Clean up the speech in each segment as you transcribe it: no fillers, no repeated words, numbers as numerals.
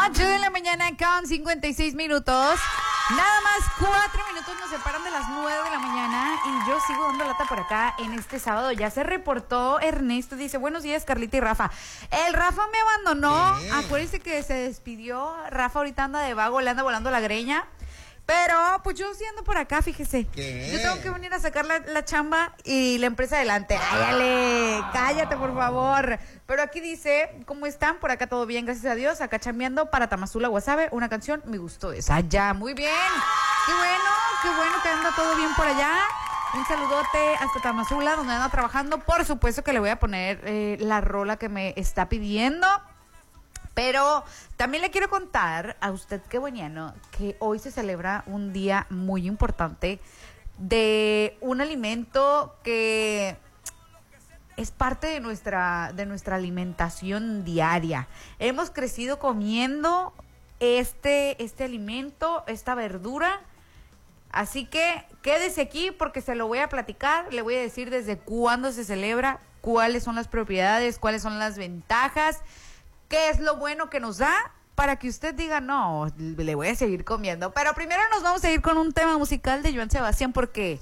8 de la mañana con 56 minutos. Nada más 4 minutos nos separan de las 9 de la mañana y yo sigo dando lata por acá en este sábado. Ya se reportó Ernesto, dice, buenos días Carlita y Rafa. El Rafa me abandonó, acuérdense que se despidió. Rafa ahorita anda de vago, le anda volando la greña. Pero, pues yo sí ando por acá, fíjese. ¿Qué? Yo tengo que venir a sacar la chamba y la empresa adelante. ¡Áyale! Cállate, por favor. Pero aquí dice, ¿cómo están? Por acá todo bien, gracias a Dios. Acá chambeando para Tamazula Guasave, una canción, me gustó esa. Ya, muy bien. Qué bueno que anda todo bien por allá. Un saludote hasta Tamazula, donde anda trabajando. Por supuesto que le voy a poner la rola que me está pidiendo. Pero también le quiero contar a usted, qué bueniano, que hoy se celebra un día muy importante de un alimento que es parte de nuestra alimentación diaria. Hemos crecido comiendo este alimento, esta verdura. Así que quédese aquí porque se lo voy a platicar, le voy a decir desde cuándo se celebra, cuáles son las propiedades, cuáles son las ventajas, qué es lo bueno que nos da para que usted diga, no, le voy a seguir comiendo. Pero primero nos vamos a ir con un tema musical de Joan Sebastián porque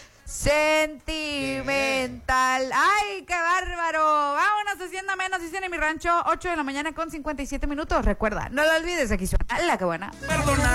sentimental. ¡Ay, qué bárbaro! Vámonos haciendo menos, dicen en mi rancho, 8 de la mañana con 57 minutos. Recuerda, no lo olvides, aquí suena La Que Buena. Perdona.